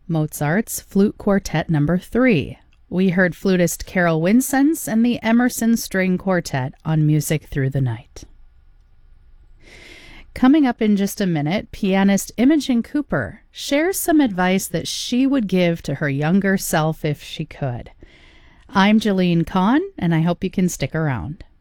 Mozart's Flute Quartet No. 3. We heard flutist Carol Winsenz and the Emerson String Quartet on Music Through the Night. Coming up in just a minute, pianist Imogen Cooper shares some advice that she would give to her younger self if she could. I'm Jalene Kahn, and I hope you can stick around.